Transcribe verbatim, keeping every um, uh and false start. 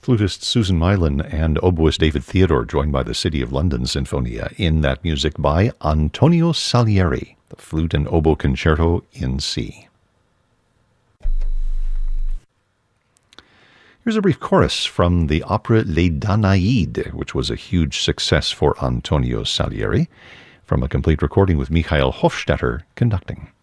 Flutist Susan Mylan and oboist David Theodore, joined by the City of London Sinfonia in that music by Antonio Salieri, the Flute and Oboe Concerto in C. Here's a brief chorus from the opera Les Danaïdes, which was a huge success for Antonio Salieri, from a complete recording with Michael Hofstetter conducting.